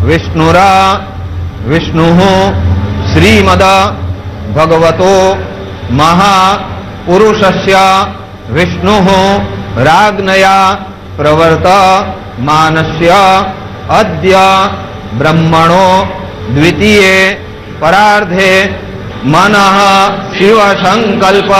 विष्णुरा विष्णुः श्रीमद भगवतो महापुरुषस्य विष्णुः राज्ञया प्रवर्तमानस्य अद्य ब्रह्मणो द्वितीये परार्धे मनः शिव संकल्प